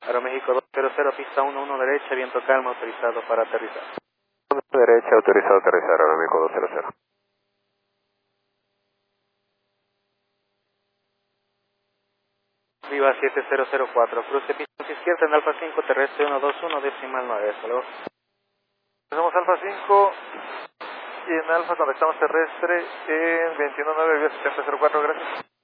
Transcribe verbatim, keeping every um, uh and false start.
Aeroméxico dos cero cero, pista uno uno derecha, viento calma, autorizado para aterrizar. Derecha, autorizado a aterrizar, Aeroméxico dos cero cero. Viva siete cero cero cuatro, cruce pista izquierda en Alfa cinco, terrestre uno dos uno, decimal nueve, hasta luego. Somos Alfa cinco y en Alfa conectamos terrestre en veintiuno nueve, vía setenta cero cuatro, gracias.